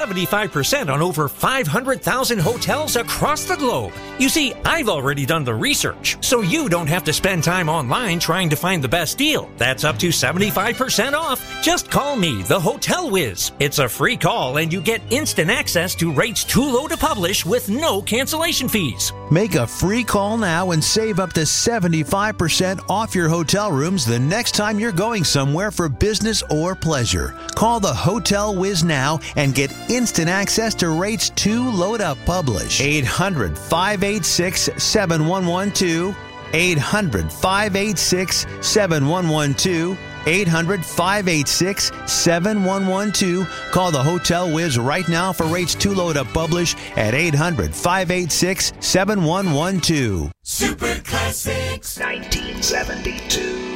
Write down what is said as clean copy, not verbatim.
75% on over 500,000 hotels across the globe. You see, I've already done the research, so you don't have to spend time online trying to find the best deal. That's up to 75% off. Just call me, the Hotel Whiz. It's a free call and you get instant access to rates too low to publish with no cancellation fees. Make a free call now and save up to 75% off your hotel rooms the next time you're going somewhere for business or pleasure. Call the Hotel Whiz now and get instant access to rates too low to publish. 800-586-7112. 800-586-7112. 800-586-7112. Call the Hotel Whiz right now for rates too low to publish at 800-586-7112. Super Classics 1972.